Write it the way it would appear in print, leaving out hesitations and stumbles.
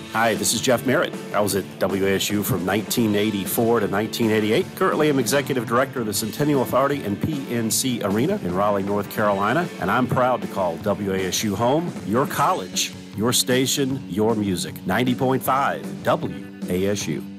Hi, this is Jeff Merritt. I was at WASU from 1984 to 1988. Currently, I'm Executive Director of the Centennial Authority and PNC Arena in Raleigh, North Carolina, and I'm proud to call WASU home, your college, your station, your music. 90.5 WASU.